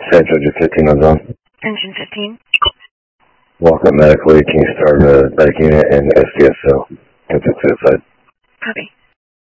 Engine 15 on zone. Engine 15. Walk up medically. Can you start a medic unit and SDSO? 10-6 outside.